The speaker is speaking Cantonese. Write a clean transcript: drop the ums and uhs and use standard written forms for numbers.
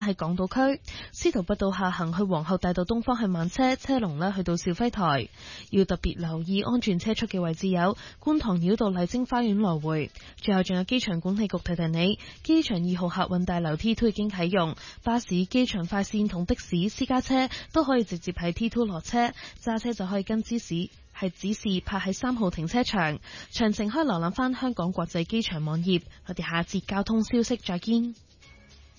喺港島區，司徒拔道下行去皇后大道東方係慢車，車龍呢去到肇輝台。要特別留意安全車速嘅位置有觀塘繞道麗晶花園來回。最後仲有機場管理局提提你，機場2號客運大樓 T2 已經啟用，巴士、機場快線同的士、私家車都可以直接喺 T2 落車，揸車就可以跟指示泊喺3號停車場。詳情可以瀏覽返香港國際機場網頁。我哋下節交通消息再見。